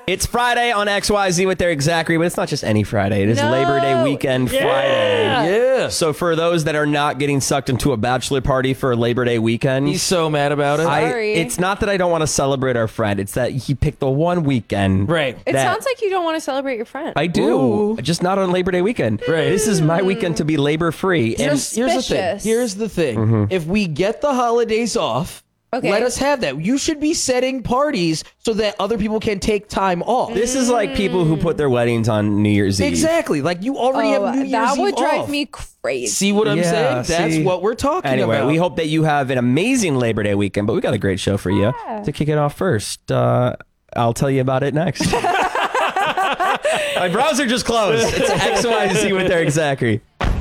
It's Friday on XYZ with their Exactly, but it's not just any Friday. It is Labor Day weekend Friday. Yeah. So for those that are not getting sucked into a bachelor party for Labor Day weekend, He's so mad about it. Sorry. it's not that I don't want to celebrate our friend. It's that he picked the one weekend. Right. It that- sounds like you don't want to celebrate your friend. I do. Ooh. Just not on Labor Day weekend. Right. This is my weekend to be labor free. And Here's the thing. Suspicious. Here's the thing. If we get the holidays off, Okay. let us have that. You should be setting parties so that other people can take time off. this is like people who put their weddings on New Year's Eve. Exactly. Like you already have New Year's that would Eve drive off. me crazy. See what I'm saying? That's see. what we're talking Anyway, about. we hope that you have an amazing Labor Day weekend, but we got a great show for you to kick it off first. I'll tell you about it next. My browser just closed. It's XYZ with their Exactly.